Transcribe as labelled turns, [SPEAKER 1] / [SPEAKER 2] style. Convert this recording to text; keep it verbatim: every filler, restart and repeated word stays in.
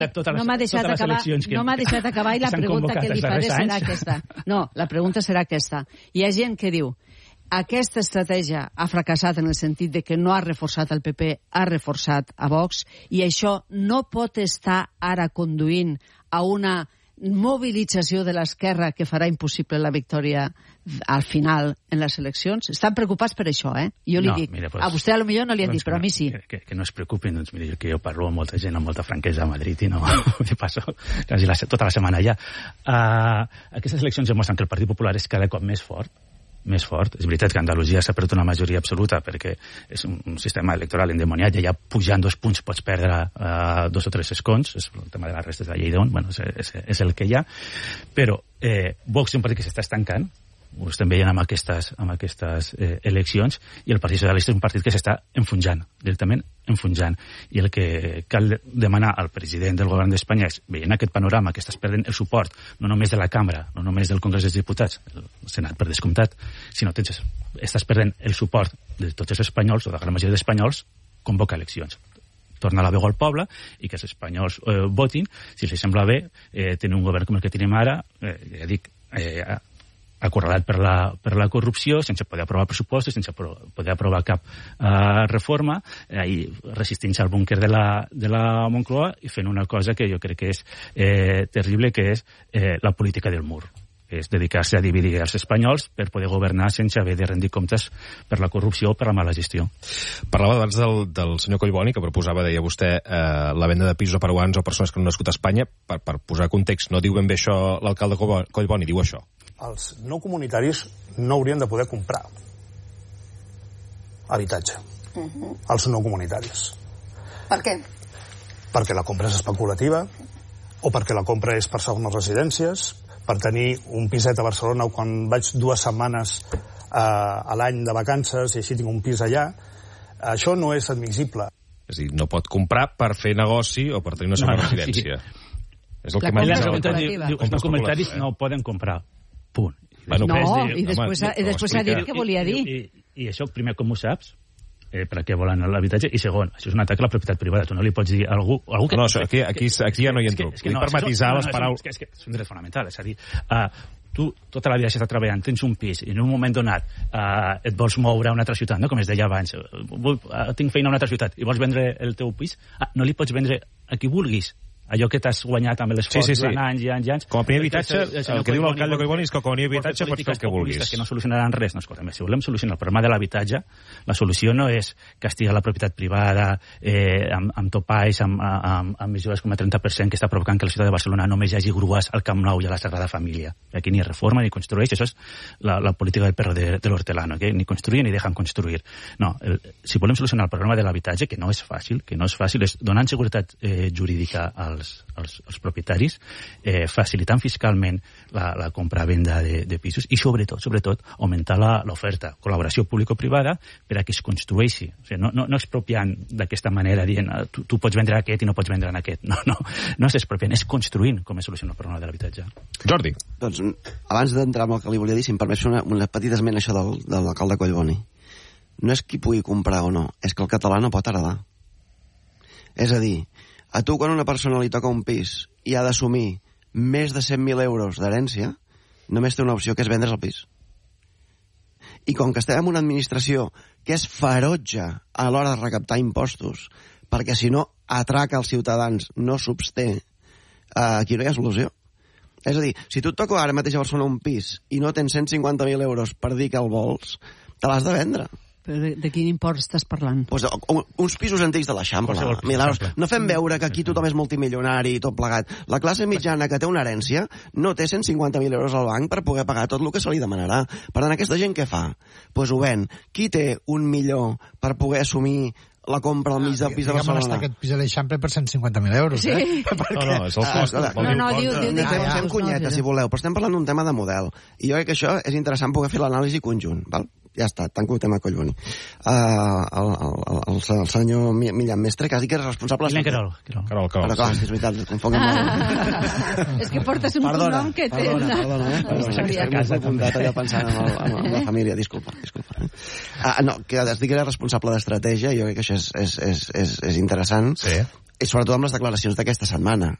[SPEAKER 1] totes
[SPEAKER 2] no m'ha deixat,
[SPEAKER 1] totes les
[SPEAKER 2] acabar,
[SPEAKER 1] eleccions que,
[SPEAKER 2] no m'ha deixat acabar i la pregunta que li faré serà aquesta. No, la pregunta serà aquesta. Hi ha gent que diu aquesta estratègia ha fracassat en el sentit de que no ha reforçat el P P, ha reforçat a Vox, i això no pot estar ara conduint a una mobilització de l'esquerra que farà impossible la victòria al final en les eleccions. Estan preocupats per això, eh? Jo li
[SPEAKER 1] no,
[SPEAKER 2] dic,
[SPEAKER 1] mira, pues,
[SPEAKER 2] a vostè potser no li han
[SPEAKER 1] doncs
[SPEAKER 2] dit, però a mi sí.
[SPEAKER 1] Que, que, que no es preocupin, doncs mira, que jo parlo amb molta gent, amb molta franquesa a Madrid i no me passo quasi la, tota la setmana allà. Uh, aquestes eleccions demostren que el Partit Popular és cada cop més fort, més fort. És veritat que Andalusia s'ha perdut una majoria absoluta perquè és un, un sistema electoral endemoniat i allà pujant dos punts pots perdre uh, dos o tres escons, és el tema de les restes de la llei d'on, bueno, és, és, és el que hi ha, però eh, Vox és un partit que s'està estancant, ho estem veient amb aquestes, amb aquestes eh, eleccions, i el Partit Socialista és un partit que s'està enfonsant, directament enfonsant, i el que cal demanar al president del govern d'Espanya és, veient aquest panorama que estàs perdent el suport, no només de la Cambra, no només del Congrés dels Diputats, el Senat per descomptat, sinó que estàs perdent el suport de tots els espanyols, o de la gran majoria d'espanyols, convoca eleccions. Torna la veu al poble i que els espanyols eh, votin, si els sembla bé, eh, tenir un govern com el que tenim ara, eh, ja dic, eh, acorralat per la, per la corrupció, sense poder aprovar pressupostos, sense poder aprovar cap uh, reforma, eh, i resistint-se al búnquer de la, de la Moncloa i fent una cosa que jo crec que és eh, terrible, que és eh, la política del mur. És dedicar-se a dividir els espanyols per poder governar sense haver de rendir comptes per la corrupció o per la mala gestió.
[SPEAKER 3] Parlava abans del, del senyor Collboni, que proposava, deia vostè, eh, la venda de pisos a peruans o persones que no han nascut a Espanya. Per, per posar context, no diu ben bé això l'alcalde Collboni, diu això.
[SPEAKER 4] Els no comunitaris no haurien de poder comprar habitatge. Uh-huh. Els no comunitaris.
[SPEAKER 5] Per què?
[SPEAKER 4] Perquè la compra és especulativa, o perquè la compra és per segones residències, per tenir un piset a Barcelona quan vaig dues setmanes eh, a l'any de vacances i així tinc un pis allà. Això no és admissible.
[SPEAKER 3] És a dir, no pot comprar per fer negoci o per tenir una segona no, no, residència. Sí. És el
[SPEAKER 2] la
[SPEAKER 3] que m'ha dit.
[SPEAKER 1] Els no comunitaris no poden comprar. Punt.
[SPEAKER 2] Bueno, no, diu, i després, home, ha, després ha dit què volia dir.
[SPEAKER 1] I, i, i això, primer, com ho saps? Eh, per què volen l'habitatge? I segon, això és un atac a la propietat privada. Tu no li pots dir a algú... algú que,
[SPEAKER 3] no, no, aquí, aquí, aquí ja no hi entro. És que, és que no, per matisar no, no, les paraules...
[SPEAKER 1] És, és, és, és un dret fonamental. És a dir, uh, tu tota la vida estàs treballant, tens un pis, i en un moment donat uh, et vols moure a una altra ciutat, no? Com es deia abans. Vull, uh, tinc feina a una altra ciutat i vols vendre el teu pis, uh, no li pots vendre a qui vulguis. Allò que t'has guanyat amb l'esforç sí, sí, sí. durant anys i anys i anys.
[SPEAKER 3] Com a primer habitatge, el, el, el que diu l'alcalde Collboni és que com a primer habitatge pots fer el que vulguis.
[SPEAKER 1] Que no solucionaran res. No, escolta, si volem solucionar el problema de l'habitatge, la solució no és castigar la propietat privada eh, amb, amb topalls, amb, amb, amb mesures com el trenta per cent que està provocant que a la ciutat de Barcelona només hi hagi grues al Camp Nou i a la Sagrada Família. Aquí ni reforma ni construeix. Això és la, la política del perro de, de l'hortelano, que ni construir ni deixen construir. No, el, si volem solucionar el problema de l'habitatge, que no és fàcil, que no és fàcil, és donant seguretat eh, jurídica als, als, als propietaris, eh, facilitant fiscalment la, la compra-venda de, de pisos i sobretot, sobretot augmentar l'oferta, col·laboració público-privada per a que es construeixi. O sigui, no, no, no expropiant d'aquesta manera dient tu, tu pots vendre aquest i no pots vendre en aquest. No, no, no és expropiant, és construint com es soluciona el problema de l'habitatge.
[SPEAKER 3] Jordi.
[SPEAKER 6] Doncs abans d'entrar amb el que li volia dir, si em permets una, una petita esment això del, de l'alcalde Collboni. No és qui pugui comprar o no, és que el català no pot heredar. És a dir, a tu quan una persona li toca un pis i ha d'assumir més de cent mil euros d'herència, només té una opció, que és vendre's el pis. I com que estem en una administració que és ferotge a l'hora de recaptar impostos, perquè si no atraca els ciutadans, no s'obsté, eh, aquí no hi ha solució. És a dir, si tu et toca ara mateix a Barcelona un pis i no tens cent cinquanta mil euros per dir que el vols, te l'has de vendre.
[SPEAKER 2] Però de, de quin import estàs parlant?
[SPEAKER 6] Pues, uns pisos antics de l'Eixample. No fem veure que aquí tothom és multimilionari i tot plegat. La classe mitjana que té una herència no té cent cinquanta mil euros al banc per poder pagar tot el que se li demanarà. Per tant, aquesta gent què fa? Doncs pues ho ven. Qui té un milió per poder assumir la compra al mig del pis de Barcelona?
[SPEAKER 7] Digue'm aquest pis de l'Eixample per cent cinquanta mil euros,
[SPEAKER 2] sí.
[SPEAKER 7] eh?
[SPEAKER 3] No, no, és el cost.
[SPEAKER 2] Ah, no, no, diu, diu, diu,
[SPEAKER 6] fem cunyeta, si voleu, però estem parlant d'un tema de model. I jo crec que això és interessant poder fer l'anàlisi conjunt, val? ja està, tanco el tema Collboni. Uh, el, el, el, el senyor Millán Mestre, quasi que és responsable...
[SPEAKER 1] Millán Querol. Querol,
[SPEAKER 3] Querol.
[SPEAKER 6] Però clar, és veritat, es confon amb el...
[SPEAKER 2] És que portes un
[SPEAKER 6] perdona,
[SPEAKER 2] nom que té
[SPEAKER 6] perdona,
[SPEAKER 2] una...
[SPEAKER 6] Perdona, eh? Perdona, que m'he apuntat allà pensant en, el, en, en la família, disculpa, disculpa. Eh? Uh, no, que es digui que era responsable d'estratègia, jo crec que això és, és, és, és, és interessant.
[SPEAKER 3] Sí.
[SPEAKER 6] I sobretot amb les declaracions d'aquesta setmana.